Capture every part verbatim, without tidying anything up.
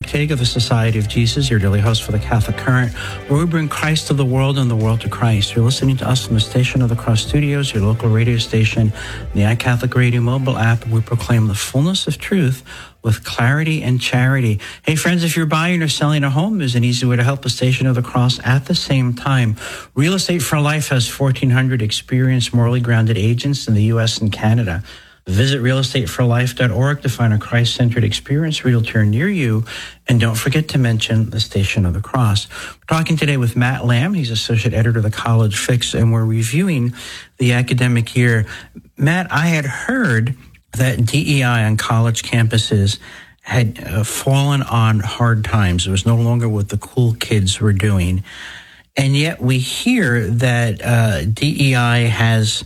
Tague of the Society of Jesus, your daily host for the Catholic Current, where we bring Christ to the world and the world to Christ. You're listening to us from the Station of the Cross Studios, your local radio station, the iCatholic Radio mobile app. We proclaim the fullness of truth with clarity and charity. Hey, friends, if you're buying or selling a home, there's an easy way to help the Station of the Cross at the same time. Real Estate for Life has fourteen hundred experienced, morally grounded agents in the U S and Canada. Visit real estate for life dot org to find a Christ-centered experienced realtor near you. And don't forget to mention the Station of the Cross. We're talking today with Matt Lamb. He's associate editor of the College Fix, and we're reviewing the academic year. Matt, I had heard that D E I on college campuses had uh, fallen on hard times. It was no longer what the cool kids were doing. And yet we hear that uh, D E I has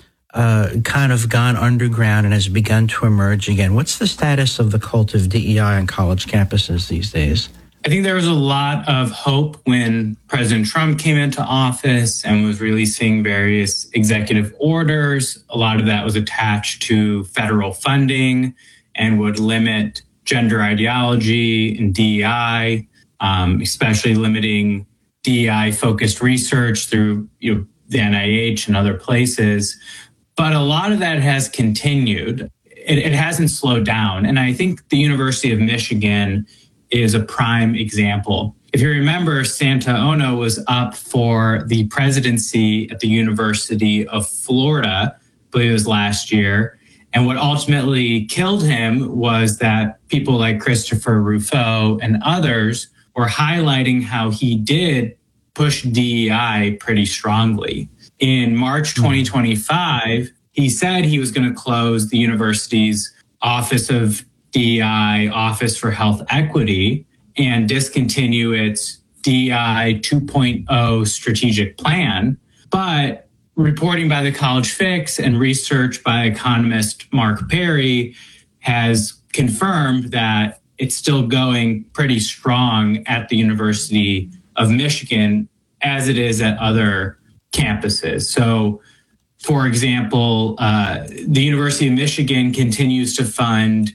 uh, kind of gone underground and has begun to emerge again. What's the status of the cult of D E I on college campuses these days? I think there was a lot of hope when President Trump came into office and was releasing various executive orders. A lot of that was attached to federal funding and would limit gender ideology and D E I, um, especially limiting D E I-focused research through you know, the N I H and other places. But a lot of that has continued. It, it hasn't slowed down. And I think the University of Michigan is a prime example. If you remember, Santa Ono was up for the presidency at the University of Florida, I believe it was last year. And what ultimately killed him was that people like Christopher Rufo and others were highlighting how he did push D E I pretty strongly. In March twenty twenty-five, he said he was going to close the university's Office of D E I, Office for Health Equity, and discontinue its D E I two point oh strategic plan. But reporting by the College Fix and research by economist Mark Perry has confirmed that it's still going pretty strong at the University of Michigan as it is at other campuses. So, for example, uh, the University of Michigan continues to fund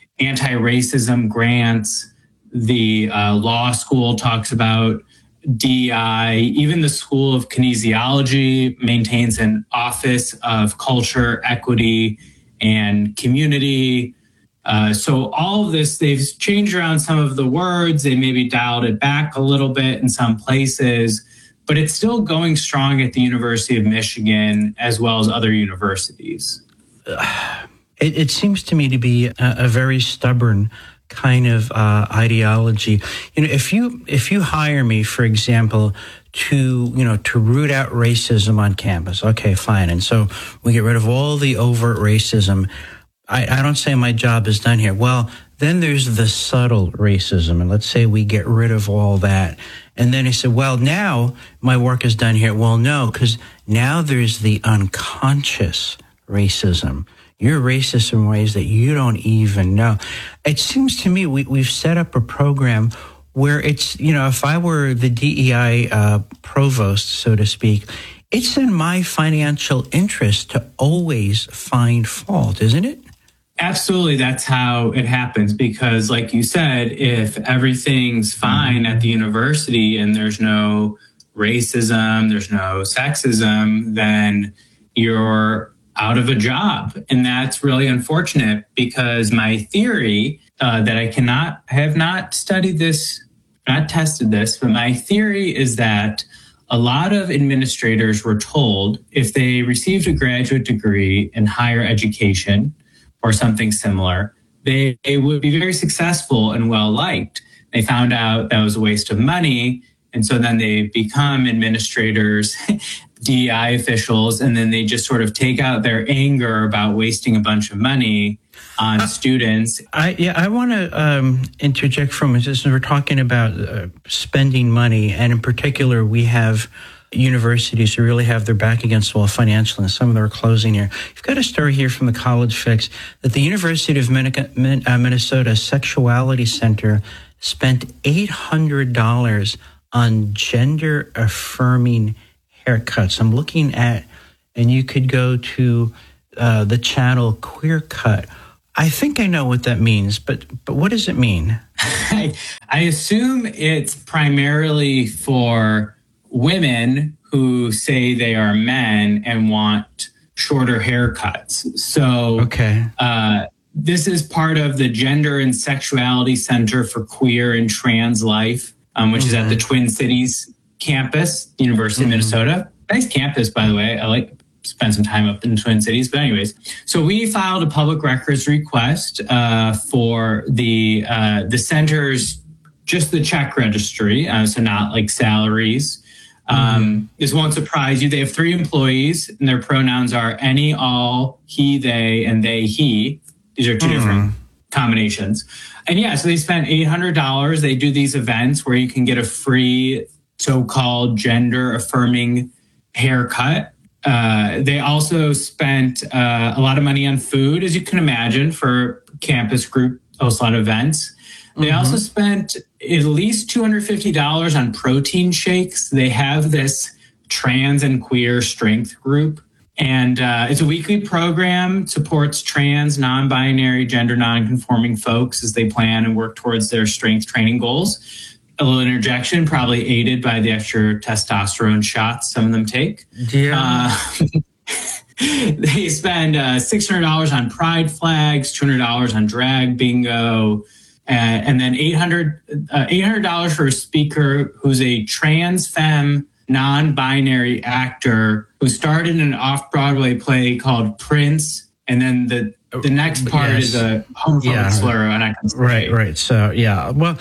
anti-racism grants. The uh, law school talks about D E I. Even the School of Kinesiology maintains an Office of Culture, Equity, and Community. Uh, so all of this, they've changed around some of the words. They maybe dialed it back a little bit in some places, but it's still going strong at the University of Michigan as well as other universities. It, it seems to me to be a, a very stubborn kind of uh, ideology. You know, if you if you hire me, for example, to you know to root out racism on campus, okay, fine, and so we get rid of all the overt racism. I, I don't say my job is done here. Well, then there's the subtle racism, and let's say we get rid of all that. And then he said, well, now my work is done here. Well, no, because now there's the unconscious racism. You're racist in ways that you don't even know. It seems to me we, we've set up a program where it's, you know, if I were the D E I uh, provost, so to speak, it's in my financial interest to always find fault, isn't it? Absolutely, that's how it happens because, like you said, if everything's fine at the university and there's no racism, there's no sexism, then you're out of a job. And that's really unfortunate because my theory uh, that I cannot, I have not studied this, not tested this, but my theory is that a lot of administrators were told if they received a graduate degree in higher education or something similar, they, they would be very successful and well-liked. They found out that was a waste of money, and so then they become administrators, D E I officials, and then they just sort of take out their anger about wasting a bunch of money on uh, students. I, yeah, I want to um, interject from this. Since we're talking about uh, spending money, and in particular, we have universities who really have their back against the wall financially, and some of them are closing here. You've got a story here from the College Fix that the University of Minnesota Sexuality Center spent eight hundred dollars on gender-affirming haircuts. I'm looking at, and you could go to uh, the channel Queer Cut. I think I know what that means, but but what does it mean? I, I assume it's primarily for women who say they are men and want shorter haircuts. So okay. uh, this is part of the Gender and Sexuality Center for Queer and Trans Life, um, which mm-hmm. is at the Twin Cities campus, University mm-hmm. of Minnesota. Nice campus, by the way. I like spend some time up in the Twin Cities. But anyways, so we filed a public records request uh, for the uh, the center's, just the check registry, uh, so not like salaries. Um, mm-hmm. This won't surprise you. They have three employees, and their pronouns are any, all, he, they, and they, he. These are two mm-hmm. different combinations. And yeah, so they spent eight hundred dollars. They do these events where you can get a free so-called gender-affirming haircut. Uh, they also spent uh, a lot of money on food, as you can imagine, for campus group host a lot of events. They mm-hmm. also spent at least two hundred fifty dollars on protein shakes. They have this trans and queer strength group, and uh, it's a weekly program, supports trans, non-binary, gender non-conforming folks as they plan and work towards their strength training goals. A little interjection, probably aided by the extra testosterone shots some of them take. Yeah. Uh, they spend uh, six hundred dollars on pride flags, two hundred dollars on drag bingo, uh, and then eight hundred dollars uh, eight hundred dollars for a speaker who's a trans femme, non-binary actor who starred in an off-Broadway play called Prince, and then the The next part yes. is a homophobic yeah. slur, and I can say. Right, right. So, yeah. Well,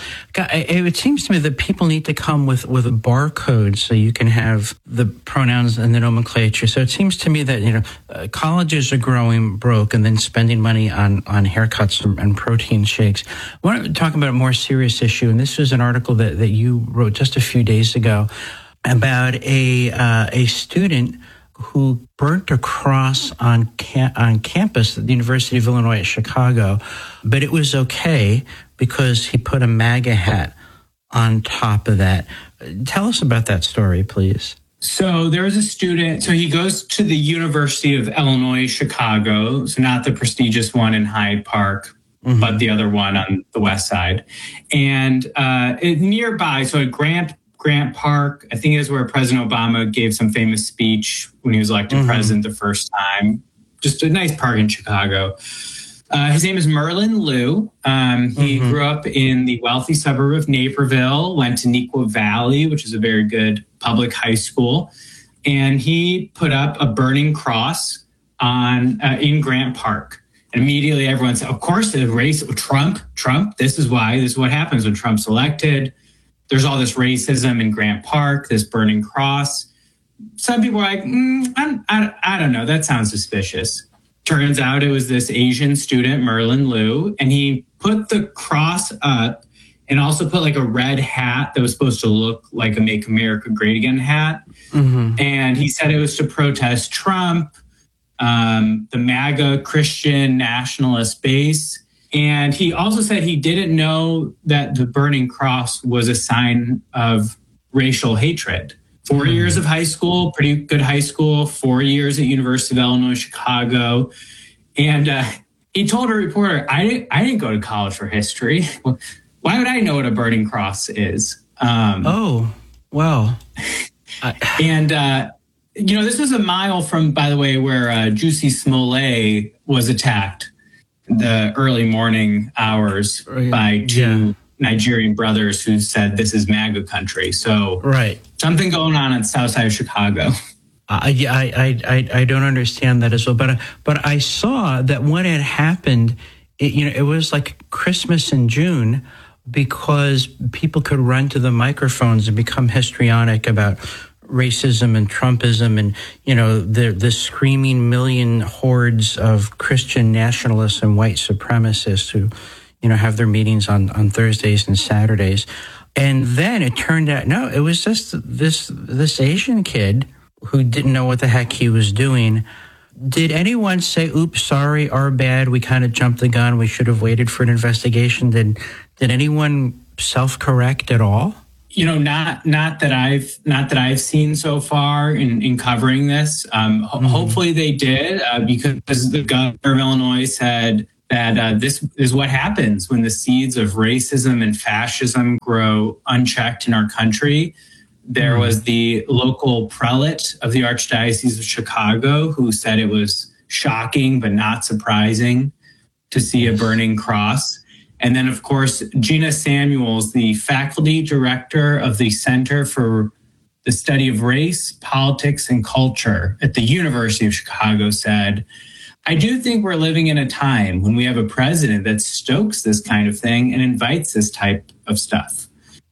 it seems to me that people need to come with, with a barcode so you can have the pronouns and the nomenclature. So it seems to me that, you know, uh, colleges are growing broke and then spending money on, on haircuts and, and protein shakes. I want to talk about a more serious issue, and this was an article that, that you wrote just a few days ago about a uh, a student who burnt a cross on ca- on campus at the University of Illinois at Chicago, but it was okay because he put a MAGA hat on top of that. Tell us about that story, please. So there was a student, so he goes to the University of Illinois, Chicago, so not the prestigious one in Hyde Park, mm-hmm. but the other one on the west side. And uh, it, nearby, so at Grant Grant Park, I think is where President Obama gave some famous speech when he was elected mm-hmm. president the first time. Just a nice park in Chicago. Uh, his name is Merlin Liu. Um, he mm-hmm. grew up in the wealthy suburb of Naperville, went to Neuqua Valley, which is a very good public high school. And he put up a burning cross on uh, in Grant Park. And immediately everyone said, of course, the race of Trump, Trump, this is why, this is what happens when Trump's elected. There's all this racism in Grant Park, this burning cross. Some people are like, mm, I, I, I don't know, that sounds suspicious. Turns out it was this Asian student, Merlin Liu, and he put the cross up and also put like a red hat that was supposed to look like a Make America Great Again hat. Mm-hmm. And he said it was to protest Trump, um, the MAGA Christian nationalist base. And he also said he didn't know that the burning cross was a sign of racial hatred. Four mm. years of high school, pretty good high school, four years at University of Illinois, Chicago. And uh, he told a reporter, I didn't, I didn't go to college for history. Why would I know what a burning cross is? Um, oh, well. I- and, uh, you know, this was a mile from, by the way, where uh, Jussie Smollett was attacked the early morning hours by two yeah. Nigerian brothers who said this is MAGA country. So right. something going on on the south side of Chicago. I, I, I, I don't understand that as well. But, but I saw that when it happened, it, you know, it was like Christmas in June because people could run to the microphones and become histrionic about racism and Trumpism and, you know, the the screaming million hordes of Christian nationalists and white supremacists who, you know, have their meetings on, on Thursdays and Saturdays. And then it turned out, no, it was just this this Asian kid who didn't know what the heck he was doing. Did anyone say, oops, sorry, our bad, we kind of jumped the gun, we should have waited for an investigation? Did did anyone self-correct at all? You know, not not that I've not that I've seen so far in, in covering this. Um, mm-hmm. Hopefully they did, uh, because the governor of Illinois said that uh, this is what happens when the seeds of racism and fascism grow unchecked in our country. There mm. was the local prelate of the Archdiocese of Chicago who said it was shocking but not surprising to see a burning cross. And then, of course, Gina Samuels, the faculty director of the Center for the Study of Race, Politics, and Culture at the University of Chicago, said, I do think we're living in a time when we have a president that stokes this kind of thing and invites this type of stuff.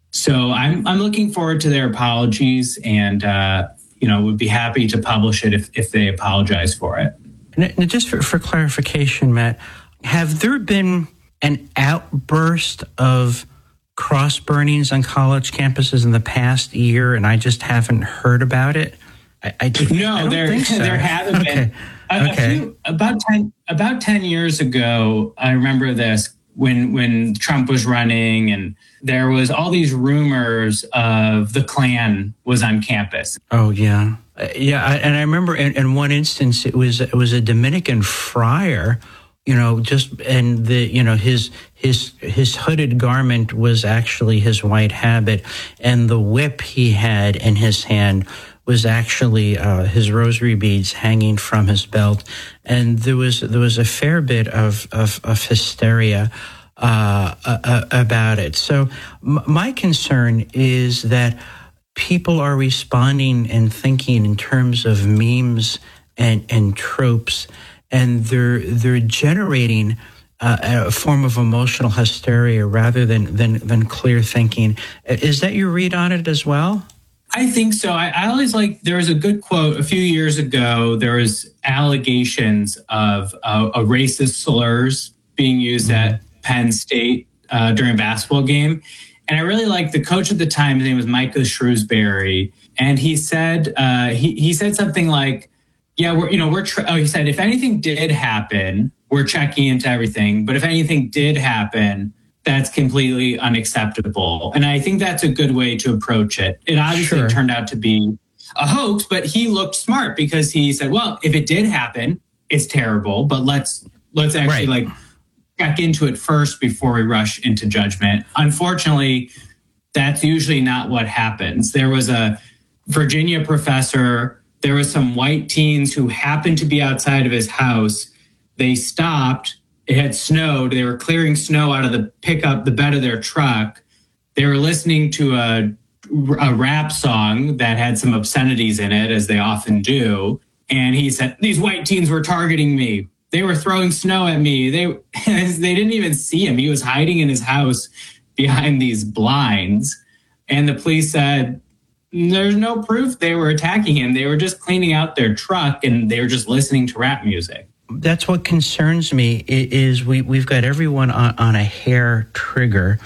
So I'm I'm looking forward to their apologies, and uh, you know, would be happy to publish it if, if they apologize for it. Now, just for, for clarification, Matt, have there been an outburst of cross burnings on college campuses in the past year, and I just haven't heard about it? I, I, no, I don't there think so. there haven't okay. been. A, okay. a few, about ten about ten years ago, I remember this when when Trump was running, and there was all these rumors of the Klan was on campus. Oh yeah, uh, yeah, I, and I remember in, in one instance it was it was a Dominican friar. You know, just and the you know his his his hooded garment was actually his white habit, and the whip he had in his hand was actually uh, his rosary beads hanging from his belt, and there was there was a fair bit of of, of hysteria uh, uh, about it. So m- my concern is that people are responding and thinking in terms of memes and and tropes. And they're they're generating uh, a form of emotional hysteria rather than, than than clear thinking. Is that your read on it as well? I think so. I, I always like, there was a good quote a few years ago. There was allegations of uh, a racist slurs being used mm-hmm. at Penn State uh, during a basketball game. And I really liked the coach at the time. His name was Micah Shrewsbury. And he said, uh, he, he said something like, yeah, we're, you know, we're, tr- oh, he said, if anything did happen, we're checking into everything. But if anything did happen, that's completely unacceptable. And I think that's a good way to approach it. It obviously sure. turned out to be a hoax, but he looked smart because he said, well, if it did happen, it's terrible, but let's, let's actually right. like check into it first before we rush into judgment. Unfortunately, that's usually not what happens. There was a Virginia professor. There were some white teens who happened to be outside of his house. They stopped. It had snowed. They were clearing snow out of the pickup, the bed of their truck. They were listening to a, a rap song that had some obscenities in it, as they often do. And he said, these white teens were targeting me. They were throwing snow at me. They, they didn't even see him. He was hiding in his house behind these blinds. And the police said, there's no proof they were attacking him. They were just cleaning out their truck and they were just listening to rap music. That's what concerns me is we, we've got everyone on, on a hair trigger,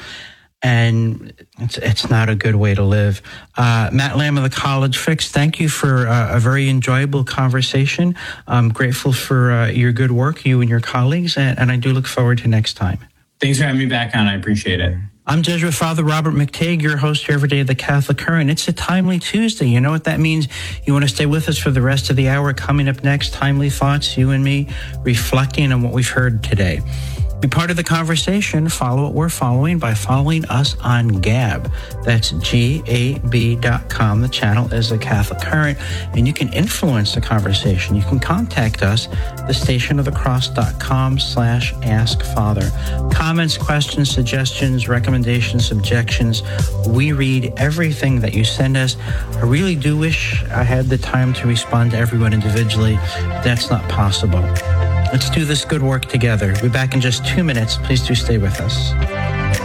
and it's, it's not a good way to live. Uh, Matt Lamb of the College Fix, thank you for uh, a very enjoyable conversation. I'm grateful for uh, your good work, you and your colleagues, and, and I do look forward to next time. Thanks for having me back on. I appreciate it. I'm Jesuit Father Robert McTague, your host here every day of the Catholic Current. It's a Timely Tuesday. You know what that means? You want to stay with us for the rest of the hour. Coming up next, Timely Thoughts, you and me reflecting on what we've heard today. Be part of the conversation. Follow what we're following by following us on Gab. That's G A B dot com. The channel is the Catholic Current, and you can influence the conversation. You can contact us, the station of the cross dot com slash ask father. Comments, questions, suggestions, recommendations, objections. We read everything that you send us. I really do wish I had the time to respond to everyone individually. That's not possible. Let's do this good work together. We'll be back in just two minutes. Please do stay with us.